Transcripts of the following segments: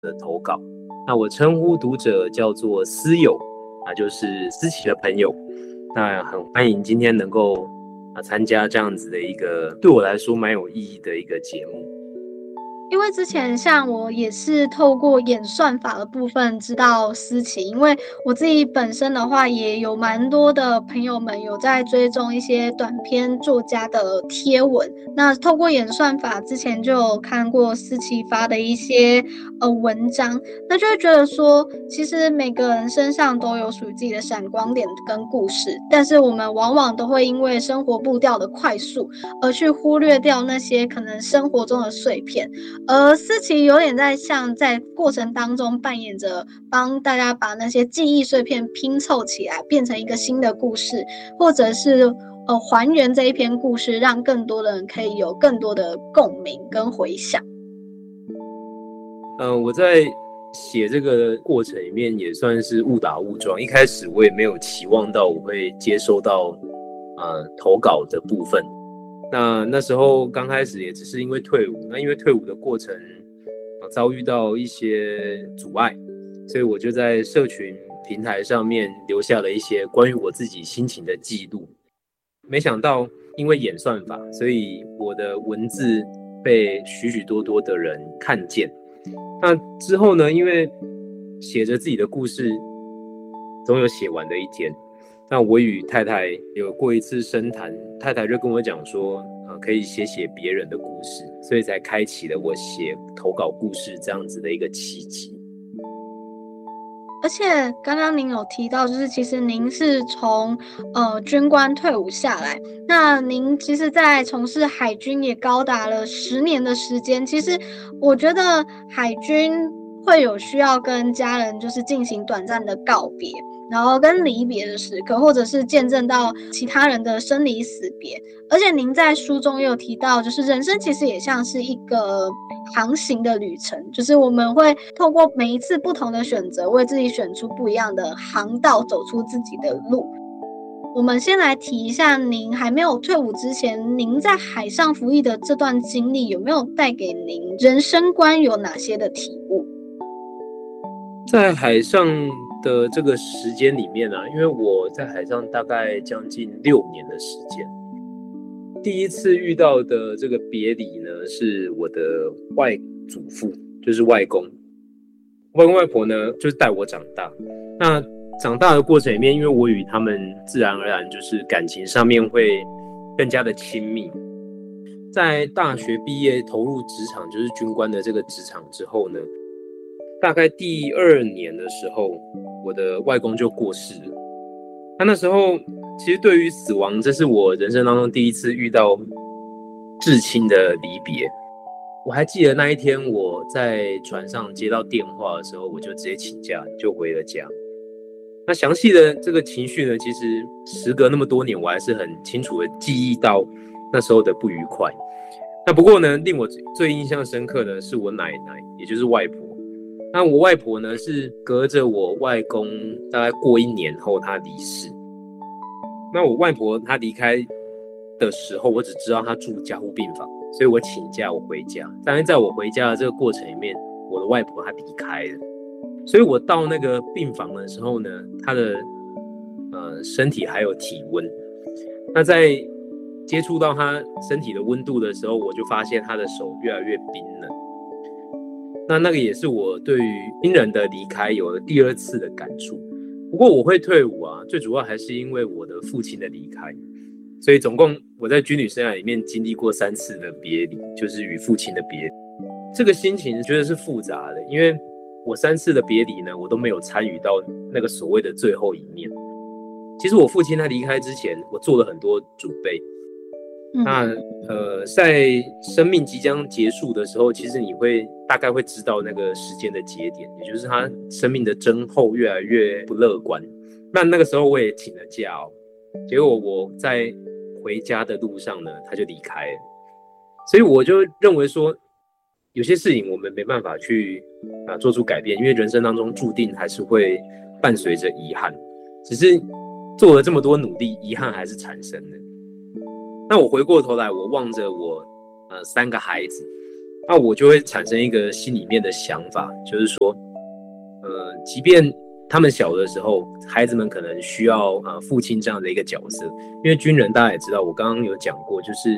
的投稿。那我称呼读者叫做思友，那就是思琪的朋友。那很欢迎今天能够参加这样子的一个对我来说蛮有意义的一个节目。 因为之前像我也是透过演算法的部分知道思琪，因为我自己本身的话也有蛮多的朋友们有在追踪一些短篇作家的贴文，那透过演算法之前就有看过思琪发的一些文章，那就会觉得说其实每个人身上都有属于自己的闪光点跟故事，但是我们往往都会因为生活步调的快速而去忽略掉那些可能生活中的碎片。而思琪有点在过程当中扮演着帮大家把那些记忆碎片拼凑起来，变成一个新的故事，或者是还原这一篇故事，让更多的人可以有更多的共鸣跟回响。 我在写这个过程里面也算是误打误撞，一开始我也没有期望到我会接收到投稿的部分。那时候刚开始也只是因为退伍，那因为退伍的过程遭遇到一些阻碍，所以我就在社群平台上面留下了一些关于我自己心情的记录。没想到因为演算法，所以我的文字被许许多多的人看见。那之后呢，因为写着自己的故事总有写完的一天，那我与太太有过一次深谈，太太就跟我讲说，可以写别人的故事，所以才开启了我写投稿故事这样子的一个契机。 而且刚刚您有提到，就是其实您是从军官退伍下来，那您其实在从事海军也高达了10年的时间。其实我觉得海军会有需要跟家人就是进行短暂的告别，然后跟离别的时刻，或者是见证到其他人的生离死别。而且您在书中也有提到，就是人生其实也像是一个航行的旅程，就是我们会透过每一次不同的选择，为自己选出不一样的航道，走出自己的路。我们先来提一下，您还没有退伍之前，您在海上服役的这段经历，有没有带给您人生观有哪些的体悟？ 在海上的这个时间里面因为我在海上大概将近6年的时间，第一次遇到的这个别离呢，是我的外祖父，就是外公外婆呢，就是带我长大。那长大的过程里面，因为我与他们自然而然就是感情上面会更加的亲密。在大学毕业投入职场，就是军官的这个职场之后呢，大概第2年的时候，我的外公就过世了。那时候其实对于死亡，这是我人生当中第一次遇到至亲的离别。我还记得那一天我在船上接到电话的时候，我就直接请假就回了家。那详细的这个情绪呢，其实时隔那么多年，我还是很清楚的记忆到那时候的不愉快。那不过呢，令我最印象深刻的是我奶奶，也就是外婆。那我外婆呢，是隔着我外公大概过1年后她离世。那我外婆她离开的时候，我只知道她住加护病房，所以我请假我回家。但是在我回家的这个过程里面，我的外婆她离开了，所以我到那个病房的时候呢，她的身体还有体温。那在接触到她身体的温度的时候，我就发现她的手越来越冰冷。那个也是我对于亲人的离开有了第2次的感触。不过我会退伍最主要还是因为我的父亲的离开，所以总共我在军旅生涯里面经历过3次的别离，就是与父亲的别离。这个心情觉得是复杂的，因为我3次的别离呢，我都没有参与到那个所谓的最后一面。其实我父亲他离开之前，我做了很多准备。那在生命即将结束的时候，其实你大概会知道那个时间的节点，也就是他生命的征候越来越不乐观。那个时候我也请了假结果我在回家的路上呢，他就离开了。所以我就认为说，有些事情我们没办法去做出改变，因为人生当中注定还是会伴随着遗憾，只是做了这么多努力，遗憾还是产生的。那我回过头来，我望着我3个孩子， 那我就会产生一个心里面的想法，就是说，即便他们小的时候，孩子们可能需要父亲这样的一个角色，因为军人大家也知道，我刚刚有讲过，就是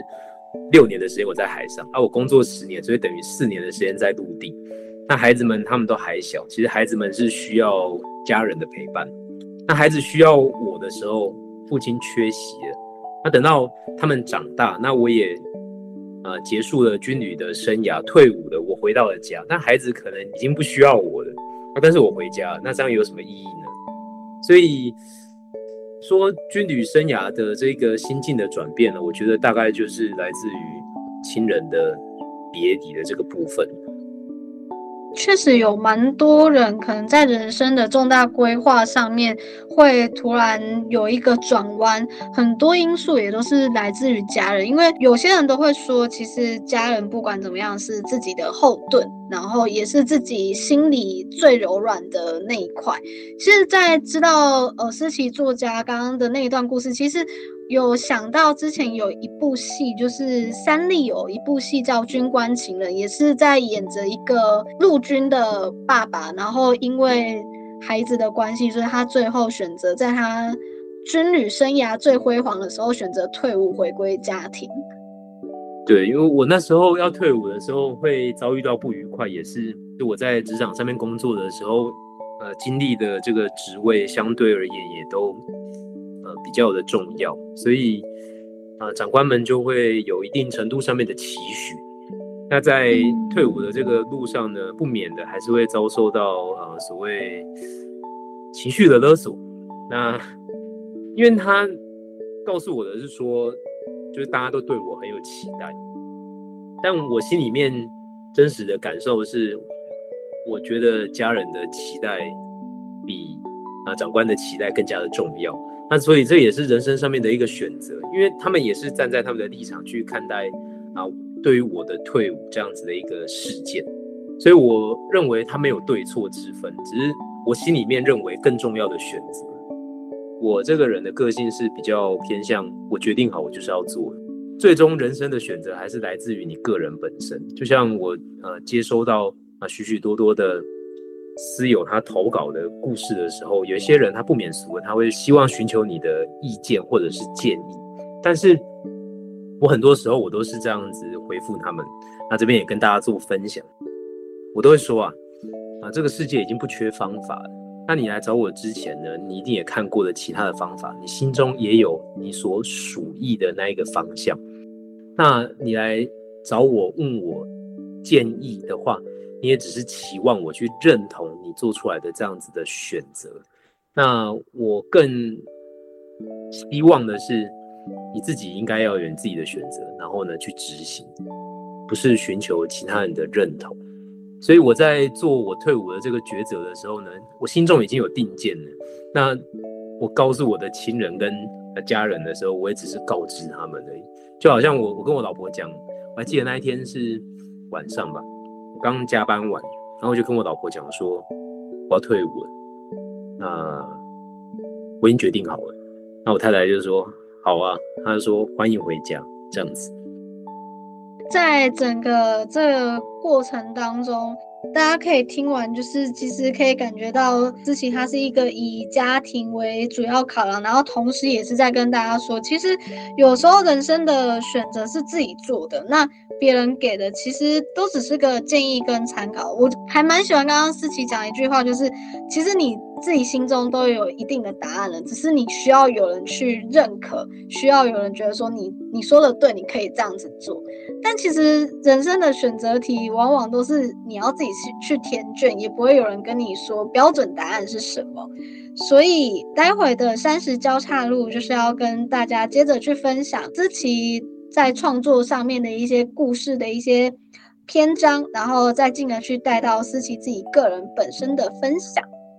6年的时间我在海上，我工作10年，所以等于4年的时间在陆地。那孩子们他们都还小，其实孩子们是需要家人的陪伴。那孩子需要我的时候，父亲缺席了。那等到他们长大，那我也结束了军旅的生涯，退伍了，我回到了家。那孩子可能已经不需要我了，但是我回家了，那这样有什么意义呢？所以说军旅生涯的这个心境的转变呢，我觉得大概就是来自于亲人的别离的这个部分。 确实有蛮多人可能在人生的重大规划上面会突然有一个转弯，很多因素也都是来自于家人，因为有些人都会说，其实家人不管怎么样是自己的后盾，然后也是自己心里最柔软的那一块。其实在知道思琪作家刚刚的那一段故事，其实有想到之前有一部戏，就是三立有一部戏叫《军官情人》，也是在演着一个陆军的爸爸，然后因为孩子的关系，所以他最后选择在他军旅生涯最辉煌的时候选择退伍回归家庭。 对，因为我那时候要退伍的时候会遭遇到不愉快，也是我在职场上面工作的时候，经历的这个职位相对而言也都比较的重要，所以长官们就会有一定程度上面的期许。那在退伍的这个路上呢，不免的还是会遭受到所谓情绪的勒索。那因为他告诉我的是说，就是大家都对我很有期待，但我心里面真实的感受是，我觉得家人的期待比长官的期待更加的重要。那所以这也是人生上面的一个选择，因为他们也是站在他们的立场去看待对于我的退伍这样子的一个事件，所以我认为他没有对错之分，只是我心里面认为更重要的选择。我这个人的个性是比较偏向我决定好我就是要做的，最终人生的选择还是来自于你个人本身。就像我接收到许许多多的私友他投稿的故事的时候，有一些人他不免俗的，他会希望寻求你的意见或者是建议，但是我很多时候我都是这样子回复他们。那这边也跟大家做分享，我都会说这个世界已经不缺方法了，那你来找我之前呢，你一定也看过了其他的方法，你心中也有你所属意的那一个方向。那你来找我问我建议的话，你也只是期望我去认同你做出来的这样子的选择。那我更希望的是你自己应该要有你自己的选择，然后呢去执行，不是寻求其他人的认同。所以我在做我退伍的这个抉择的时候呢，我心中已经有定见了。那我告诉我的亲人跟家人的时候，我也只是告知他们而已。就好像我跟我老婆讲，我还记得那一天是晚上吧，我刚加班完，然后我就跟我老婆讲说我要退伍了，那我已经决定好了。那我太太就说好啊，她就说欢迎回家这样子。 在整个这个过程当中，大家可以听完，就是其实可以感觉到思琪她是一个以家庭为主要考量，然后同时也是在跟大家说，其实有时候人生的选择是自己做的，那别人给的其实都只是个建议跟参考。我还蛮喜欢刚刚思琪讲一句话，就是其实你自己心中都有一定的答案了，只是你需要有人去认可，需要有人觉得说你说的对，你可以这样子做。但其实人生的选择题往往都是你要自己去填卷，也不会有人跟你说标准答案是什么。所以待会的30交叉路就是要跟大家接着去分享思琪在创作上面的一些故事的一些篇章，然后再进而去带到思琪自己个人本身的分享。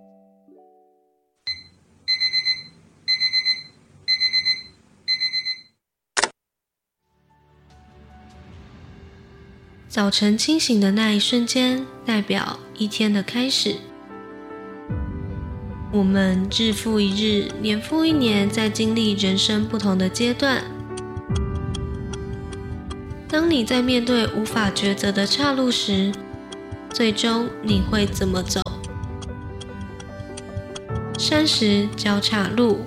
早晨清醒的那一瞬间，代表一天的开始。我们日复一日，年复一年，在经历人生不同的阶段。当你在面对无法抉择的岔路时，最终你会怎么走？30交岔路。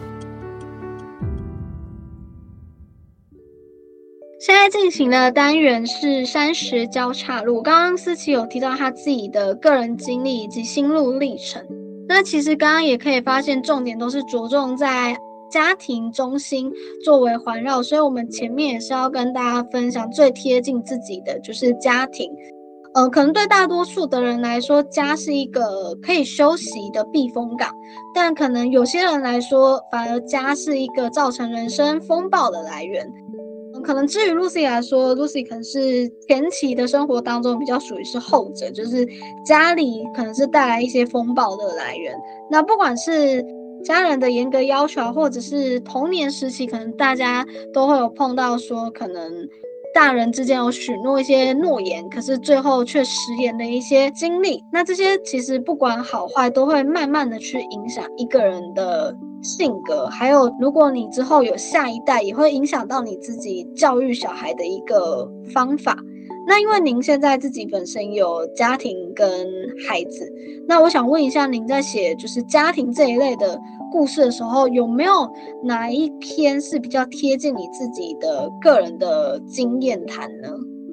现在进行的单元是30交岔路。刚刚思琪有提到他自己的个人经历以及心路历程。那其实刚刚也可以发现，重点都是着重在家庭中心作为环绕，所以我们前面也是要跟大家分享最贴近自己的就是家庭。可能对大多数的人来说，家是一个可以休息的避风港，但可能有些人来说，反而家是一个造成人生风暴的来源。可能至于 Lucy 来说 ，Lucy 可能是前期的生活当中比较属于是后者，就是家里可能是带来一些风暴的来源。那不管是家人的严格要求，或者是童年时期，可能大家都会有碰到说，可能大人之间有许诺一些诺言，可是最后却食言的一些经历。那这些其实不管好坏，都会慢慢的去影响一个人的性格，还有如果你之后有下一代，也会影响到你自己教育小孩的一个方法。那因为您现在自己本身有家庭跟孩子，那我想问一下，您在写就是家庭这一类的故事的时候，有没有哪一篇是比较贴近你自己的个人的经验谈呢？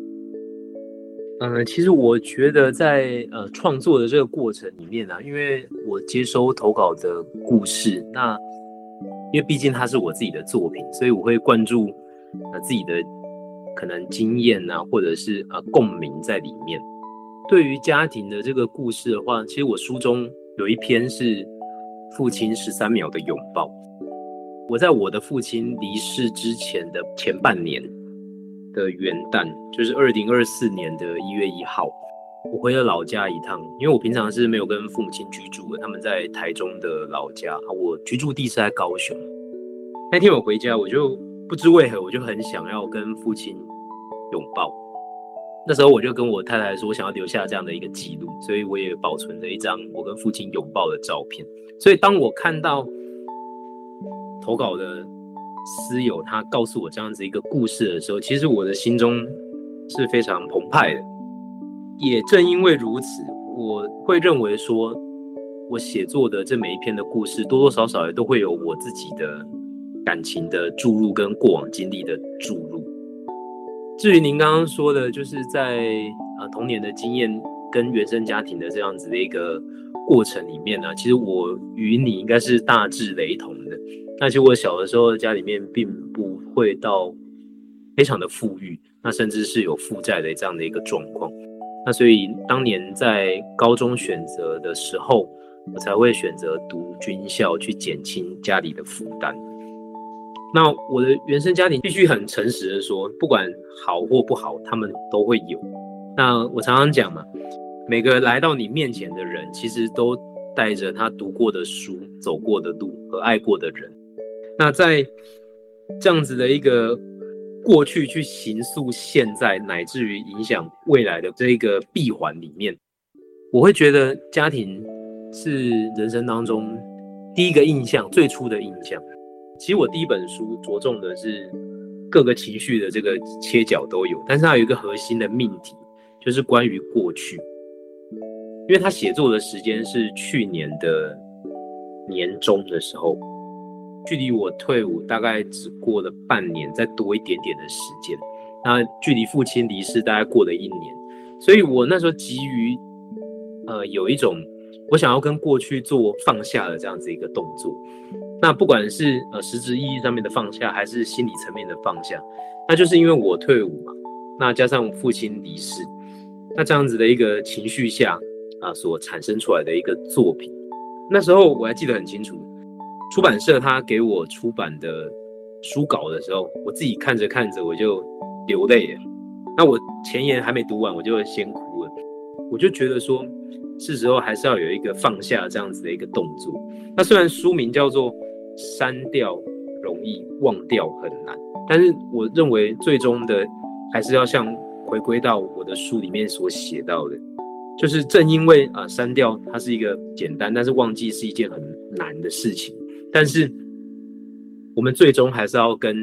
其实我觉得在创作的这个过程里面啊，因为我接收投稿的故事，那因为毕竟它是我自己的作品，所以我会灌注自己的可能经验啊，或者是共鸣在里面。对于家庭的这个故事的话，其实我书中有一篇是父亲13秒的拥抱。我在我的父亲离世之前的前半年的元旦，就是2024年的1月1号，我回了老家一趟，因为我平常是没有跟父母亲居住的，他们在台中的老家，我居住地是在高雄。那天我回家，我就不知为何，我就很想要跟父亲拥抱。那时候我就跟我太太说，我想要留下这样的一个记录，所以我也保存着一张我跟父亲拥抱的照片。所以当我看到投稿的私友他告诉我这样子一个故事的时候，其实我的心中是非常澎湃的。也正因为如此，我会认为说，我写作的这每一篇的故事，多多少少也都会有我自己的感情的注入跟过往经历的注入。至于您刚刚说的，就是在童年的经验跟原生家庭的这样子的一个过程里面呢，其实我与你应该是大致雷同的。那其实我小的时候家里面并不会到非常的富裕，那甚至是有负债的这样的一个状况。那所以当年在高中选择的时候，我才会选择读军校去减轻家里的负担。那我的原生家庭必须很诚实的说，不管好或不好，他们都会有。那我常常讲嘛，每个来到你面前的人，其实都带着他读过的书、走过的路和爱过的人。那在这样子的一个过去去形塑现在，乃至于影响未来的这一个闭环里面，我会觉得家庭是人生当中第一个印象，最初的印象。其实我第一本书着重的是各个情绪的这个切角都有，但是它有一个核心的命题，就是关于过去。因为他写作的时间是去年的年中的时候，距离我退伍大概只过了半年，再多一点点的时间。那距离父亲离世大概过了1年，所以我那时候急于有一种我想要跟过去做放下的这样子一个动作。那不管是实质意义上面的放下，还是心理层面的放下，那就是因为我退伍嘛，那加上父亲离世，那这样子的一个情绪下所产生出来的一个作品。那时候我还记得很清楚，出版社他给我出版的书稿的时候，我自己看着看着我就流泪了。那我前言还没读完，我就先哭了。我就觉得说，是时候还是要有一个放下这样子的一个动作。那虽然书名叫做删掉容易，忘掉很难，但是我认为最终的还是要像回归到我的书里面所写到的，就是正因为删掉它是一个简单，但是忘记是一件很难的事情。但是我们最终还是要跟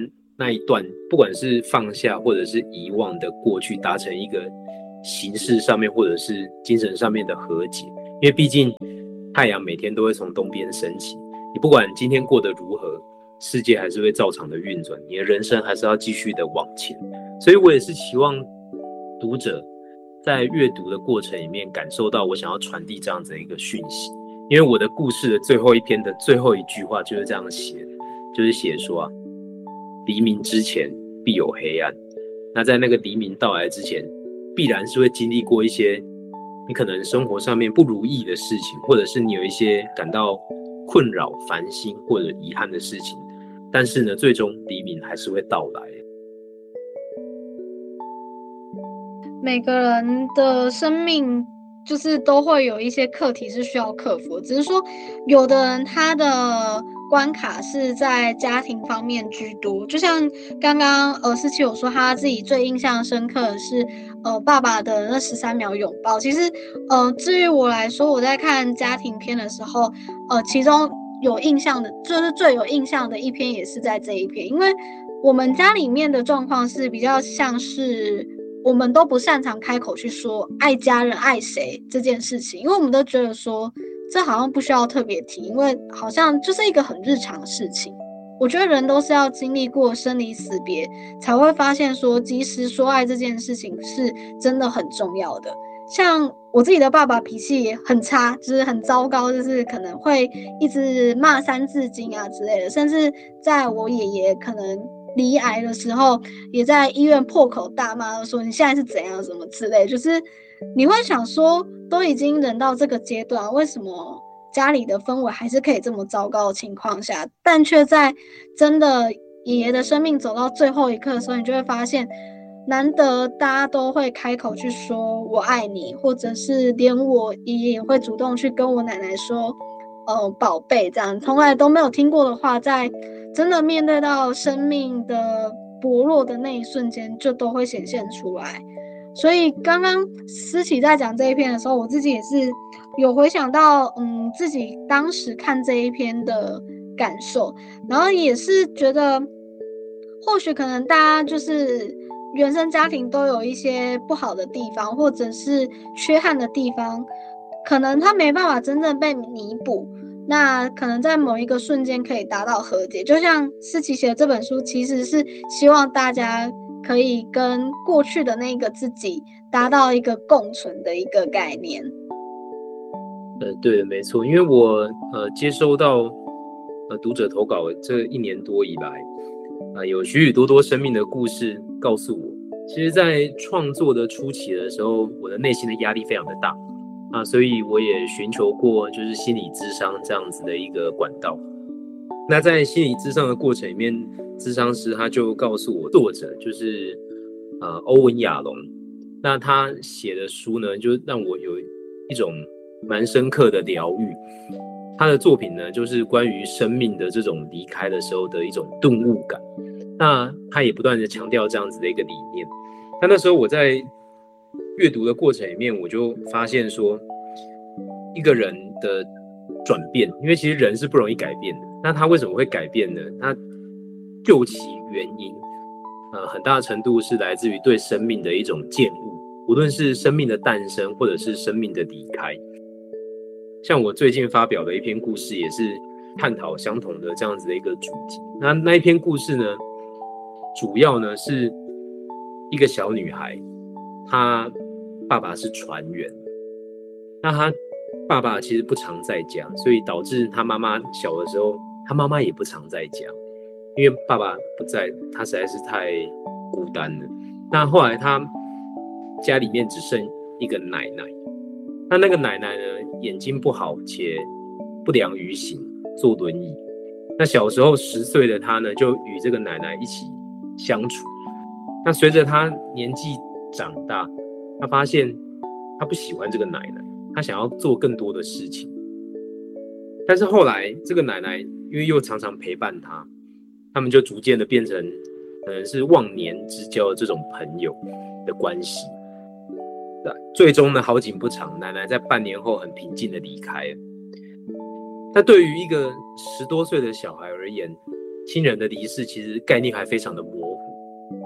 那一段，不管是放下或者是遗忘的过去，达成一个形式上面或者是精神上面的和解。因为毕竟太阳每天都会从东边升起，你不管今天过得如何，世界还是会照常的运转，你的人生还是要继续的往前。所以我也是期望读者在阅读的过程里面感受到我想要传递这样子的一个讯息。因为我的故事的最后一篇的最后一句话就是这样写的，就是写说黎明之前必有黑暗。那在那个黎明到来之前，必然是会经历过一些你可能生活上面不如意的事情，或者是你有一些感到困扰、烦心或者遗憾的事情。但是呢，最终黎明还是会到来。 每个人的生命就是都会有一些课题是需要克服，只是说有的人他的关卡是在家庭方面居多，就像刚刚思琪有说他自己最印象深刻的是爸爸的那13秒拥抱。其实至于我来说，我在看家庭片的时候，其中有印象的就是最有印象的一篇也是在这一篇，因为我们家里面的状况是比较像是我们都不擅长开口去说爱家人爱谁这件事情，因为我们都觉得说这好像不需要特别提，因为好像就是一个很日常的事情。我觉得人都是要经历过生离死别才会发现说及时说爱这件事情是真的很重要的。像我自己的爸爸脾气也很差，就是很糟糕，就是可能会一直骂三字经啊之类的，甚至在我爷爷可能罹癌的时候，也在医院破口大骂，说你现在是怎样什么之类，就是你会想说，都已经人到这个阶段，为什么家里的氛围还是可以这么糟糕的情况下，但却在真的爷爷的生命走到最后一刻的时候，你就会发现，难得大家都会开口去说我爱你，或者是连我爷爷也会主动去跟我奶奶说宝贝，这样从来都没有听过的话，在真的面对到生命的薄弱的那一瞬间，就都会显现出来。所以刚刚思琪在讲这一篇的时候，我自己也是有回想到自己当时看这一篇的感受，然后也是觉得或许可能大家就是原生家庭都有一些不好的地方，或者是缺憾的地方，可能他没办法真正被弥补，那可能在某一个瞬间可以达到和解。就像思琪写的这本书，其实是希望大家可以跟过去的那个自己达到一个共存的一个概念。 对的，没错。因为我接收到读者投稿这1年多以来，有许许多多生命的故事告诉我，其实在创作的初期的时候，我的内心的压力非常的大所以我也寻求过就是心理咨商这样子的一个管道。那在心理咨商的过程里面，咨商师他就告诉我，作者就是欧文亚龙，那他写的书呢，就让我有一种蛮深刻的疗愈。他的作品呢，就是关于生命的这种离开的时候的一种顿悟感。那他也不断的强调这样子的一个理念。那时候我在阅读的过程里面，我就发现说，一个人的转变，因为其实人是不容易改变的。那他为什么会改变呢？他究其原因，很大的程度是来自于对生命的一种厌恶，无论是生命的诞生，或者是生命的离开。像我最近发表的一篇故事，也是探讨相同的这样子的一个主题。那一篇故事呢，主要呢是一个小女孩，她爸爸是船员，那她爸爸其实不常在家，所以导致她妈妈小的时候，她妈妈也不常在家，因为爸爸不在，她实在是太孤单了。那后来她家里面只剩一个奶奶，那个奶奶呢，眼睛不好且不良于行，坐轮椅。那小时候10岁的她呢，就与这个奶奶一起相处。那随着她年纪长大，她发现她不喜欢这个奶奶，她想要做更多的事情。但是后来这个奶奶因为又常常陪伴她，他们就逐渐的变成可能是忘年之交的这种朋友的关系。最终呢，好景不长，奶奶在半年后很平静的离开了。那对于一个10多岁的小孩而言，亲人的离世其实概念还非常的模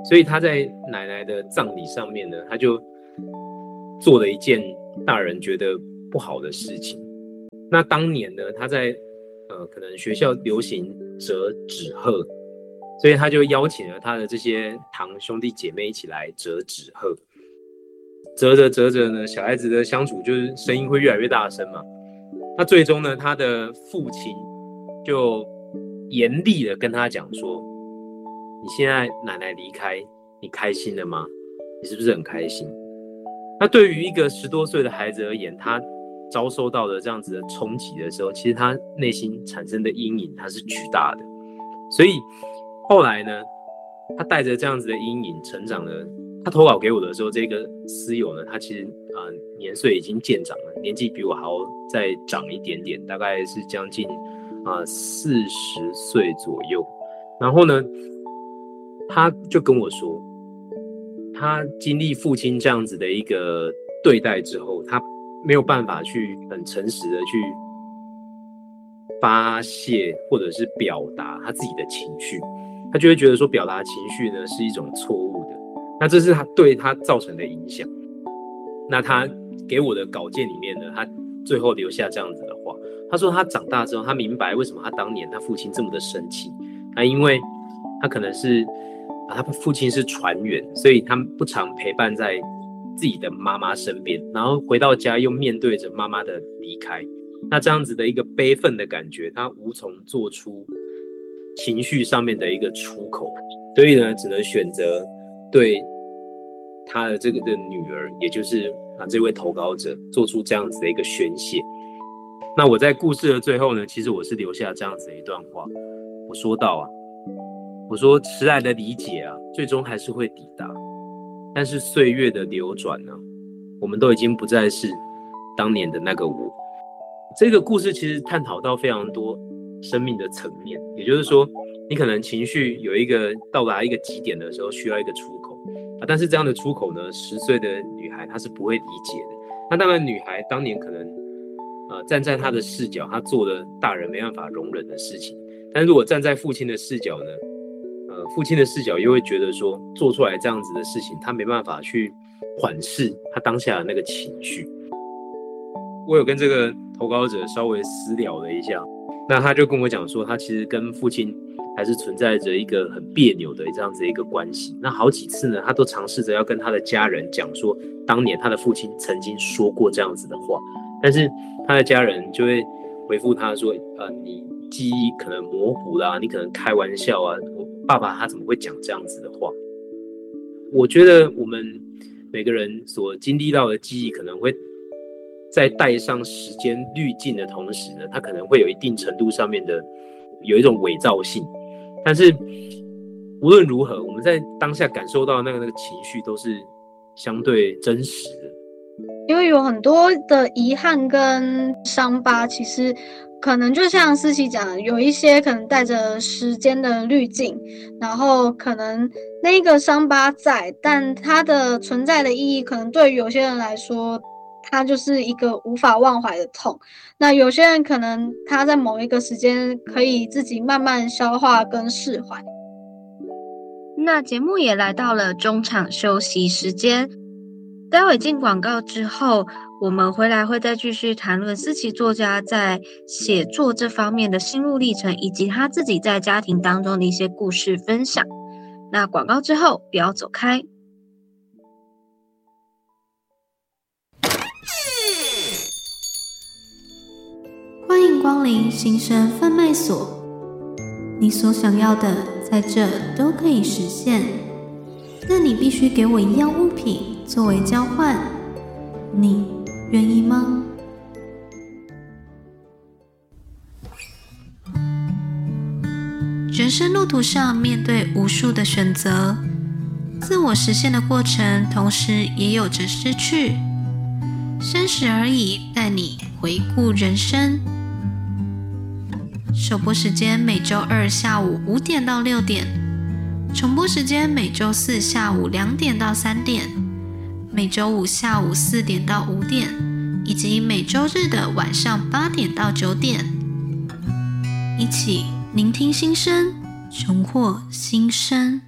所以他在奶奶的葬礼上面呢，他就做了一件大人觉得不好的事情。那当年呢，他在可能学校流行折纸鹤，所以他就邀请了他的这些堂兄弟姐妹一起来折纸鹤。折着呢，小孩子的相处就是声音会越来越大声嘛。那最终呢，他的父亲就严厉的跟他讲说：“你现在奶奶离开，你开心了吗？你是不是很开心？”那对于一个10多岁的孩子而言，他遭受到的这样子的冲击的时候，其实他内心产生的阴影它是巨大的。所以后来呢，他带着这样子的阴影成长了。他投稿给我的时候，这个私友呢，他其实年岁已经渐长了，年纪比我还要再长一点点，大概是将近40岁左右。然后呢，他就跟我说，他经历父亲这样子的一个对待之后，他没有办法去很诚实的去发泄或者是表达他自己的情绪，他就会觉得说表达情绪呢是一种错误的。那这是他对他造成的影响。那他给我的稿件里面呢，他最后留下这样子的话，他说他长大之后，他明白为什么他当年他父亲这么的生气。那因为他可能是他父亲是船员，所以他不常陪伴在自己的妈妈身边，然后回到家又面对着妈妈的离开，那这样子的一个悲愤的感觉，他无从做出情绪上面的一个出口，所以呢，只能选择对他的这个的女儿，也就是这位投稿者做出这样子的一个宣泄。那我在故事的最后呢，其实我是留下这样子的一段话，我说到我说迟来的理解最终还是会抵达，但是岁月的流转呢，我们都已经不再是当年的那个我。这个故事其实探讨到非常多生命的层面，也就是说，你可能情绪有一个到达一个极点的时候，需要一个出口但是这样的出口呢，10岁的女孩她是不会理解的。那当然，女孩当年可能站在她的视角，她做了大人没办法容忍的事情。但是如果站在父亲的视角呢，父亲的视角又会觉得说，做出来这样子的事情，他没办法去缓释他当下的那个情绪。我有跟这个投稿者稍微私聊了一下，那他就跟我讲说，他其实跟父亲还是存在着一个很别扭的这样子一个关系。那好几次呢，他都尝试着要跟他的家人讲说，当年他的父亲曾经说过这样子的话，但是他的家人就会回复他说，你记忆可能模糊啦，你可能开玩笑我爸爸他怎么会讲这样子的话？我觉得我们每个人所经历到的记忆，可能会在带上时间滤镜的同时呢，它可能会有一定程度上面的有一种伪造性。但是无论如何，我们在当下感受到那个情绪都是相对真实的。 因为有很多的遗憾跟伤疤，其实可能就像思琪讲的，有一些可能带着时间的滤镜，然后可能那个伤疤在，但它的存在的意义，可能对于有些人来说，它就是一个无法忘怀的痛。那有些人可能他在某一个时间可以自己慢慢消化跟释怀。 那节目也来到了中场休息时间，待会进广告之后，我们回来会再继续谈论思琪作家在写作这方面的心路历程，以及他自己在家庭当中的一些故事分享。那广告之后不要走开。欢迎光临新生贩卖所，你所想要的在这都可以实现，但你必须给我一样物品作为交换，你愿意吗？人生路途上面对无数的选择，自我实现的过程，同时也有着失去。30而已，带你回顾人生。首播时间每周二下午5点到6点，重播时间每周4下午2点到3点，每周5下午4点到5点，以及每周日的晚上8点到9点。一起聆听心声，重获新生。